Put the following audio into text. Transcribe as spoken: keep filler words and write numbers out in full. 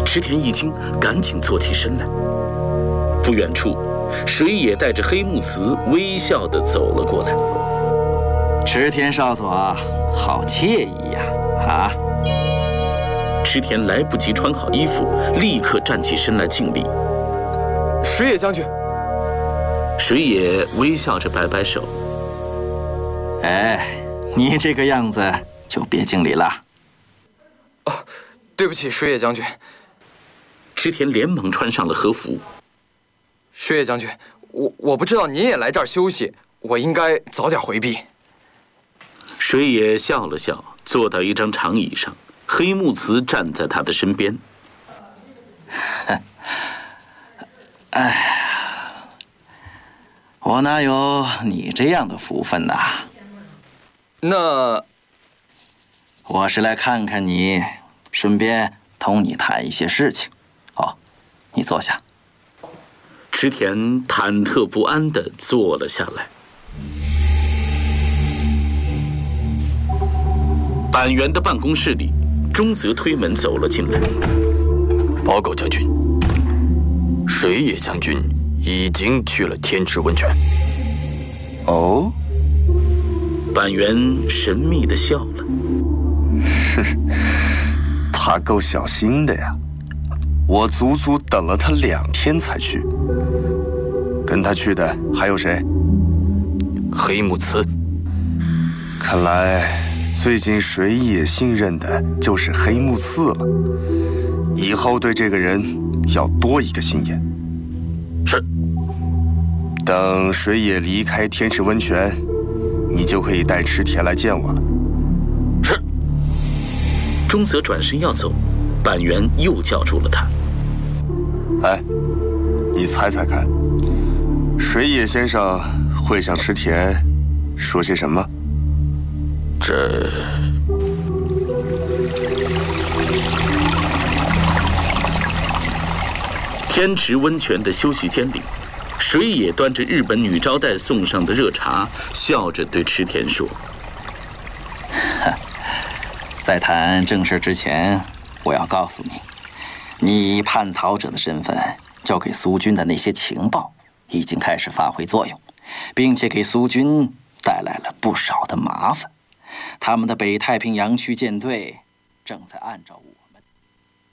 池田一惊，赶紧坐起身来。不远处，水野带着黑木慈微笑地走了过来。 池田少佐，好惬意呀！啊！ 池田来不及穿好衣服，立刻站起身来敬礼。 水野将军。 水野微笑着摆摆手。 哎，你这个样子就别敬礼了。 哦，对不起，水野将军。 池田连忙穿上了和服。 水野将军，我我不知道您也来这儿休息，我应该早点回避。 水野笑了笑，坐到一张长椅上，黑木慈站在他的身边。 哎呀，我哪有你这样的福分呐？ 那我是来看看你，顺便同你谈一些事情。好，你坐下。 池田忐忑不安地坐了下来。板垣的办公室里，中泽推门走了进来。 报告将军，水野将军已经去了天池温泉。 哦， 板垣神秘地笑了。 他够小心的呀，我足足等了他两天才去。跟他去的还有谁？ 黑木慈。 看来最近水野信任的就是黑木次了，以后对这个人要多一个心眼。 是。 等水野离开天池温泉，你就可以带池田来见我了。 是。 中泽转身要走，板垣又叫住了他。 哎，你猜猜看，水野先生会向池田说些什么？ 这…… 天池温泉的休息间里，水野端着日本女招待送上的热茶，笑着对池田说：“ 在谈正事之前，我要告诉你，你以叛逃者的身份交给苏军的那些情报，已经开始发挥作用，并且给苏军带来了不少的麻烦。他们的北太平洋区舰队正在按照我